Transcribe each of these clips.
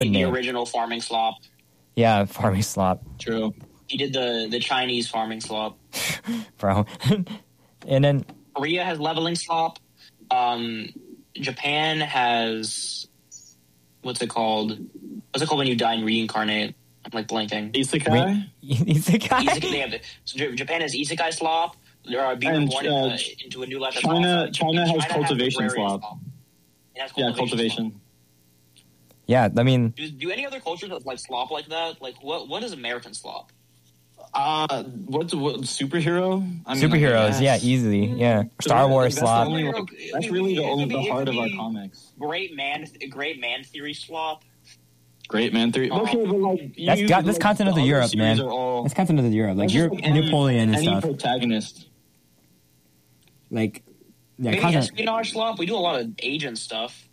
The original farming slop. Yeah, farming slop. True. He did the Chinese farming slop. Bro. And then Korea has leveling slop. Japan has what's it called? What's it called when you die and reincarnate? I'm like blanking. Isekai? Isekai? So Japan has isekai slop. There are being born into a new life. China has cultivation slop. Yeah, cultivation. Yeah, I mean... Do any other cultures like slop like that? Like, what is American slop? What superhero? I mean, superheroes, yeah, easily, yeah. Star Wars slop. That's really the heart of our comics. Great man theory slop. Great man theory. Okay, but like that's continental Europe, man. That's continental Europe, like Napoleon and any stuff. Protagonist. Like, yeah, maybe espionage slop. We do a lot of agent stuff.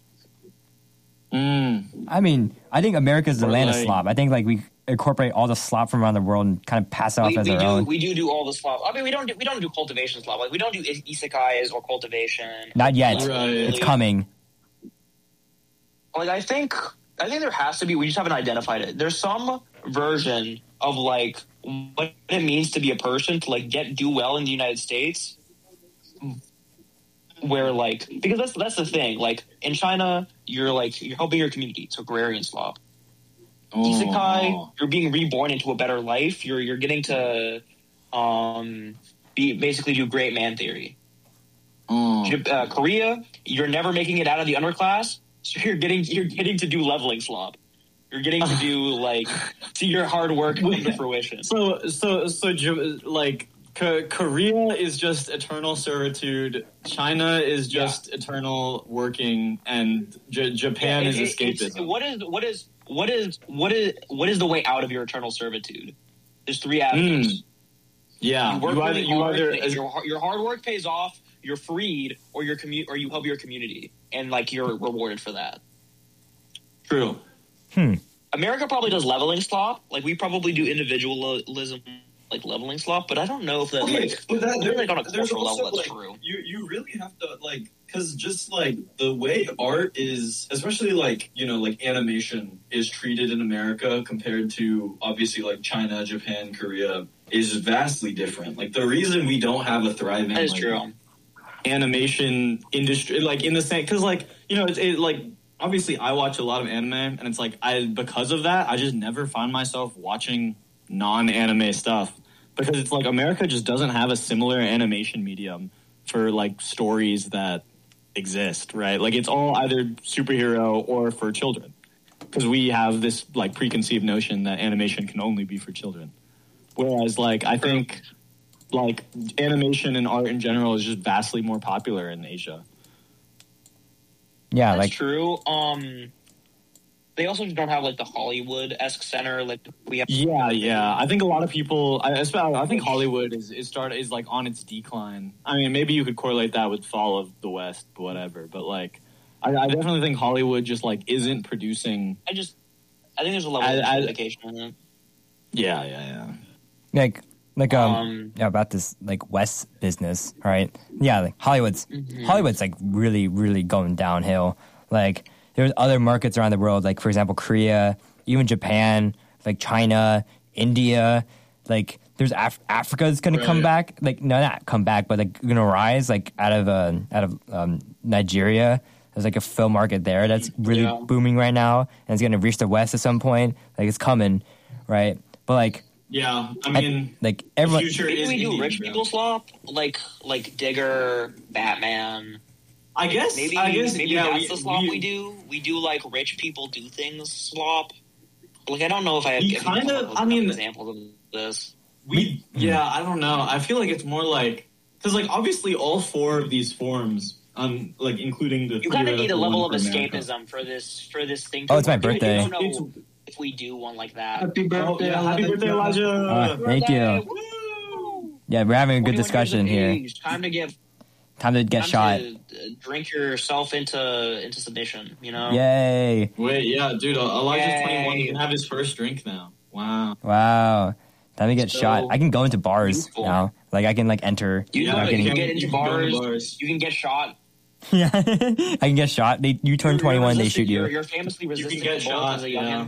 I mean, I think America's the land of slop. I think like we incorporate all the slop from around the world and kind of pass it off as our own. We do all the slop. I mean, we don't do cultivation slop. Like we don't do isekais or cultivation. Not yet. Right. It's coming. Like I think there has to be. We just haven't identified it. There's some version of like what it means to be a person to like do well in the United States. Where like because that's the thing. Like in China, you're helping your community. It's agrarian slop. Isekai, you're being reborn into a better life. You're getting to basically do great man theory. Korea, you're never making it out of the underclass, so you're getting to do leveling slop. You're getting to do like see your hard work come to fruition. So like Korea is just eternal servitude. China is just eternal working, and Japan is escapism. What is the way out of your eternal servitude? There's three avenues. Yeah, your hard work pays off. You're freed, or you help your community, and like you're rewarded for that. True. America probably does leveling slop. Like we probably do individualism, like leveling slop. But I don't know if that on a cultural level that's true. You really have to like. Because just, like, the way art is, especially, like, you know, like, animation is treated in America compared to, obviously, like, China, Japan, Korea, is vastly different. Like, the reason we don't have a thriving, that is true. Animation industry, like, in the same, because, like, you know, it's like, obviously, I watch a lot of anime, and it's like, because of that, I just never find myself watching non-anime stuff. Because it's like, America just doesn't have a similar animation medium for, like, stories that exist, right? Like it's all either superhero or for children, because we have this like preconceived notion that animation can only be for children, whereas like I think like animation and art in general is just vastly more popular in Asia. Yeah, that's like true. They also don't have like the Hollywood-esque center like we have. Yeah. I think a lot of people. I think Hollywood is like on its decline. I mean, maybe you could correlate that with fall of the West, whatever. But like, I definitely think Hollywood just like isn't producing. I think there's a level of dedication in it. Yeah. Like about this like West business, right? Yeah, like Hollywood's like really, really going downhill. Like. There's other markets around the world, like, for example, Korea, even Japan, like China, India. Like, there's Africa is going to come back. Like, no, not come back, but, like, going to rise, like, out of Nigeria. There's, like, a film market there that's really booming right now. And it's going to reach the West at some point. Like, it's coming, right? But, like... Yeah, I mean... like, everyone... The future is we do rich people slop? Like Digger, Batman... I guess maybe that's the slop we do. We do like rich people do things slop. Like I don't know if I have examples of this. I don't know. I feel like it's more like because like obviously all four of these forms, like including the you kind of need a level of escapism for this thing. Oh, it's my birthday. I don't know if we do one like that. Happy birthday, happy birthday, Elijah! Thank you. Woo! Yeah, we're having a good discussion here. Time to get shot. Drink yourself into submission, you know? Yay. Wait, yeah, dude, Elijah's 21. He can have his first drink now. Wow. Time to get shot. I can go into bars now. Like, I can, like, enter. You can get into bars. You can get shot. Yeah, I can get shot. You turn 21, they shoot you. You're famously resistant get to bullets shot, as a yeah. youngin'.